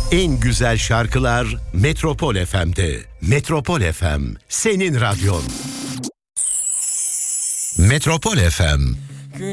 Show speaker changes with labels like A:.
A: En güzel şarkılar Metropol FM'de. Metropol FM, senin radyon. Metropol FM.